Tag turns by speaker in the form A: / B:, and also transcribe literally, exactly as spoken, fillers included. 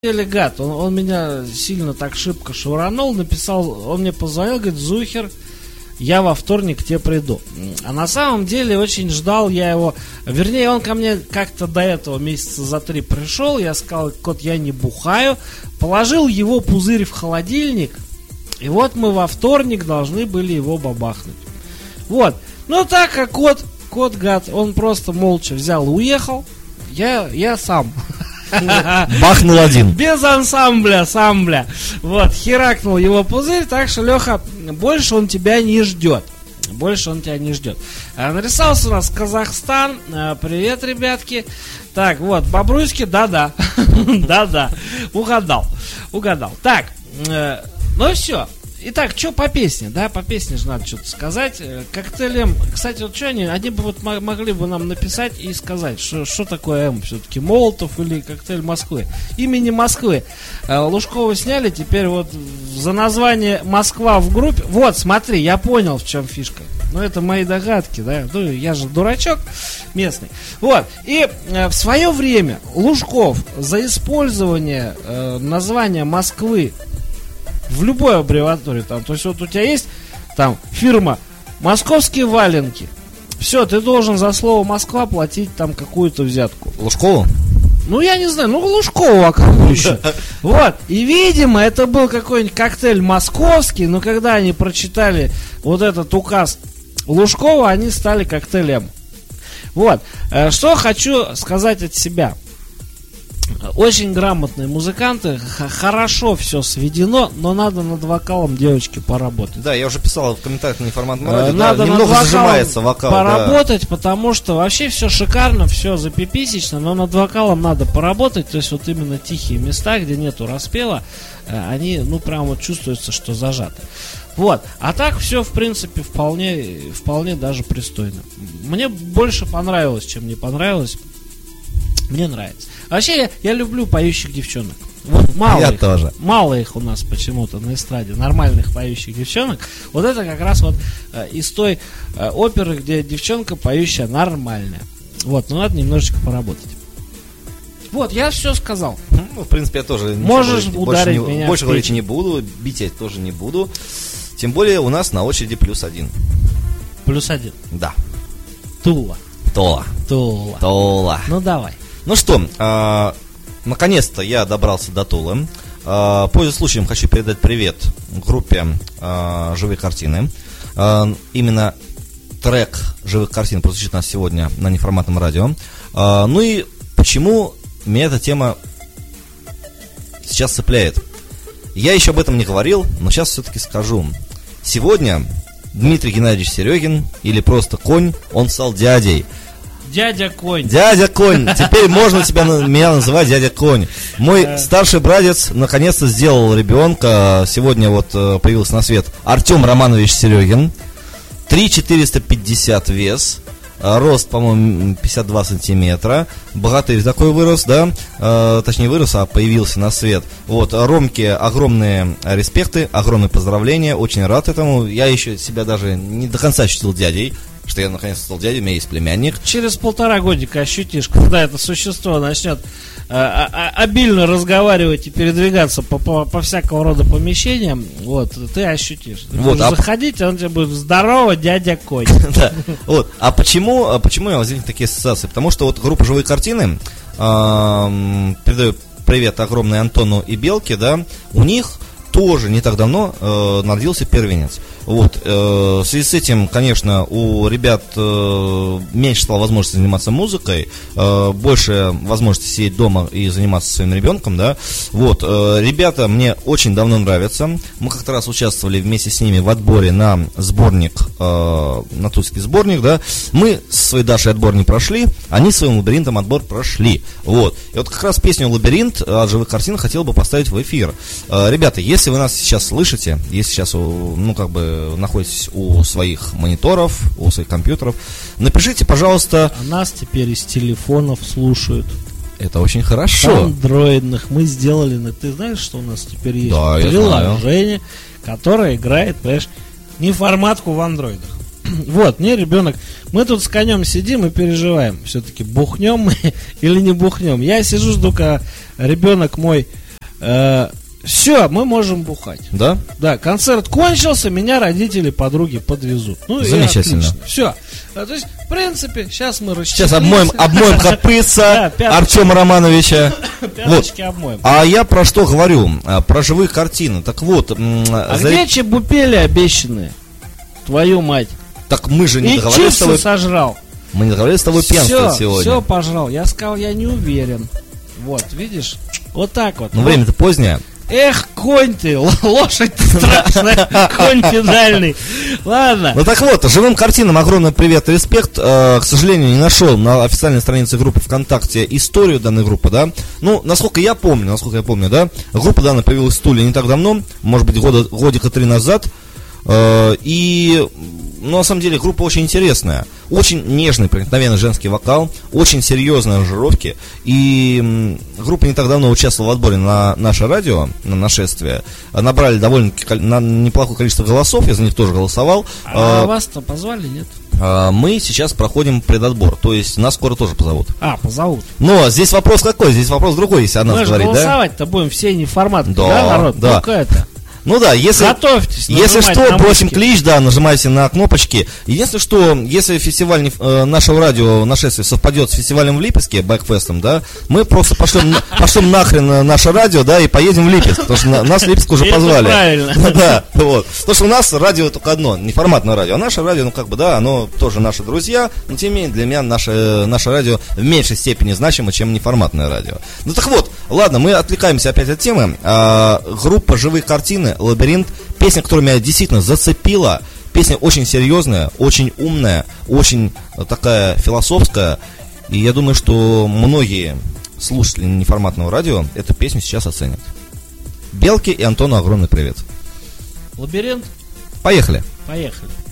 A: деле гад, он, он меня сильно так шибко шуранул, написал, он мне позвонил, говорит: Зухер, я во вторник к тебе приду. А на самом деле очень ждал я его, вернее, он ко мне как-то до этого месяца за три пришел, я сказал: кот, я не бухаю, положил его пузырь в холодильник, и вот мы во вторник должны были его бабахнуть. Вот, но так как кот, кот гад, он просто молча взял и уехал, я, я сам...
B: Бахнул один.
A: Без ансамбля, самбля. Вот, херакнул его пузырь, так что, Леха, больше он тебя не ждет. Больше он тебя не ждет. А, нарисовался у нас Казахстан. А, привет, ребятки. Так, вот, Бобруйский, да-да. Да-да. Угадал. Угадал. Так, э, ну все. Итак, что по песне, да, по песне же надо что-то сказать. Коктейлем, кстати, вот что они, они бы вот могли бы нам написать и сказать, что, что такое М, все-таки Молотов или коктейль Москвы. Имени Москвы. Лужкова сняли, теперь вот за название Москва в группе. Вот, смотри, я понял, в чем фишка. Ну, это мои догадки, да, ну, я же дурачок местный. Вот, и э, в свое время Лужков за использование э, названия Москвы в любой аббревиатуре там, то есть вот у тебя есть там фирма «Московские валенки», все, ты должен за слово «Москва» платить там какую-то взятку.
B: Лужкову?
A: Ну, я не знаю, ну, Лужкову, а кому еще? Вот, и, видимо, это был какой-нибудь коктейль московский, но когда они прочитали вот этот указ Лужкова, они стали коктейлем. Вот, что хочу сказать от себя. Очень грамотные музыканты, х- хорошо все сведено, но надо над вокалом, девочки, поработать.
B: Да, я уже писал в комментариях на Информатном радио,
A: Надо
B: да, немного
A: над
B: зажимается вокал.
A: Поработать,
B: да.
A: Потому что вообще все шикарно, все запиписечно, но над вокалом надо поработать. То есть вот именно тихие места, где нету распева, они, ну, прям вот чувствуется, что зажаты. Вот, а так все, в принципе, вполне, вполне даже пристойно. Мне больше понравилось, чем не понравилось. Мне нравится. Вообще, я, я люблю поющих девчонок. Вот мало
B: я
A: их,
B: тоже.
A: Мало их у нас почему-то на эстраде, нормальных поющих девчонок. Вот это как раз вот э, из той э, оперы, где девчонка поющая нормальная. Вот, ну надо немножечко поработать. Вот, я все сказал.
B: Ну, в принципе, я тоже
A: Можешь
B: ничего
A: ударить
B: больше, не,
A: меня
B: больше
A: в
B: говорить
A: печень.
B: не буду, бить я тоже не буду. Тем более у нас на очереди плюс один.
A: Плюс один.
B: Да.
A: Тула.
B: Тола.
A: Тула.
B: Тола.
A: Ну давай.
B: Ну что, э, наконец-то я добрался до Тулы. Э, пользуясь случаем, хочу передать привет группе э, «Живые картины». Э, именно трек «Живых картин» прозвучит у нас сегодня на неформатном радио. Э, ну и почему меня эта тема сейчас цепляет? Я еще об этом не говорил, но сейчас все-таки скажу. Сегодня Дмитрий Геннадьевич Серегин, или просто Конь, он стал дядей.
A: Дядя Конь.
B: Дядя Конь. Теперь можно тебя, меня называть дядя Конь. Мой старший братец наконец-то сделал ребенка. Сегодня вот появился на свет Артем Романович Серегин. три тысячи четыреста пятьдесят вес. Рост, по-моему, пятьдесят два сантиметра. Богатырь такой вырос, да? Э, точнее, вырос, а появился на свет. Вот, Ромке огромные респекты, огромные поздравления. Очень рад этому. Я еще себя даже не до конца ощутил дядей, что я наконец стал дядей, у меня есть племянник.
A: Через полтора годика ощутишь, когда это существо начнет э, а, обильно разговаривать и передвигаться по, по, по всякого рода помещениям, вот, ты ощутишь. Ты
B: Вот,
A: будешь
B: а...
A: заходить, он тебе будет: здорово, дядя Конь.
B: Да. Вот. А почему, почему я возникли такие ассоциации? Потому что вот группа «Живые картины», передаю привет огромный Антону и Белке, да, у них тоже не так давно э, родился первенец. Вот, э, в связи с этим, конечно, у ребят э, меньше стало возможности заниматься музыкой, э, больше возможности сидеть дома и заниматься своим ребенком, да. Вот, э, ребята мне очень давно нравятся. Мы как-то раз участвовали вместе с ними в отборе на сборник, э, на тульский сборник, да. Мы со своей Дашей отбор не прошли, они своим лабиринтом отбор прошли. Вот. И вот как раз песню «Лабиринт» от «Живых картин» хотел бы поставить в эфир. Э, ребята, если вы нас сейчас слышите, если сейчас, ну, как бы, находитесь у своих мониторов, у своих компьютеров, напишите, пожалуйста.
A: А нас теперь из телефонов слушают.
B: Это очень хорошо.
A: Андроидных мы сделали. Ты знаешь, что у нас теперь есть
B: Да,
A: приложение, которое играет, понимаешь, неформатку в андроидах. Вот, мне ребенок, мы тут с конем сидим и переживаем, все-таки бухнем мы или не бухнем. Я сижу, жду, когда ребенок мой Все, мы можем бухать.
B: Да?
A: Да, концерт кончился, меня родители, подруги подвезут. Ну,
B: замечательно.
A: Все. То есть, в принципе, сейчас мы расчехлимся.
B: Сейчас обмоем, обмоем капыца Артема Романовича.
A: Пяточки обмоем.
B: А я про что говорю? Про живые картины. Так вот.
A: А где чебупели обещанные? Твою мать.
B: Так мы же не
A: и
B: договорились с тобой.
A: Сожрал.
B: Мы не договорились с тобой пьянствовать сегодня.
A: Все пожрал. Я сказал, я не уверен. Вот, видишь? Вот так вот.
B: Ну, время-то позднее.
A: Эх, конь ты, лошадь страшная, конь педальный. Ладно.
B: Ну так вот, живым картинам огромный привет и респект. К сожалению, не нашел на официальной странице группы ВКонтакте историю данной группы, да. Ну, насколько я помню, насколько я помню, да, группа данная появилась в Туле не так давно, может быть, года, годика три назад. И, ну, на самом деле, группа очень интересная. Очень нежный, проникновенный женский вокал, очень серьезные аранжировки. И группа не так давно участвовала в отборе на наше радио, на нашествие. Набрали довольно на неплохое количество голосов, я за них тоже голосовал.
A: А, а вас-то позвали, нет?
B: Мы сейчас проходим предотбор, то есть нас скоро тоже позовут.
A: А, позовут.
B: Но здесь вопрос какой? Здесь вопрос другой, если о нас
A: мы
B: говорить, да?
A: голосовать-то будем все неформатные, да,
B: да,
A: народ?
B: Да.
A: Ну-ка это...
B: Ну да, если,
A: готовьтесь,
B: если что, бросим клич, да, нажимайте на кнопочки. Единственное, что если фестиваль э, нашего радио нашествие совпадет с фестивалем в Липецке, Бэкфестом, да, мы просто пошлем, пошлем нахрен наше радио, да, и поедем в Липецк, потому что на, нас в Липецк уже позвали.
A: Правильно.
B: Да, вот. Потому что у нас радио только одно, неформатное радио, а наше радио, ну как бы, да, оно тоже наши друзья, но тем не менее для меня наше, наше радио в меньшей степени значимо, чем неформатное радио. Ну так вот, ладно, мы отвлекаемся опять от темы. А, группа «Живые картины», «Лабиринт», песня, которая меня действительно зацепила. Песня очень серьезная, очень умная, очень такая философская. И я думаю, что многие слушатели неформатного радио эту песню сейчас оценят. Белке и Антону огромный привет.
A: «Лабиринт».
B: Поехали.
A: Поехали.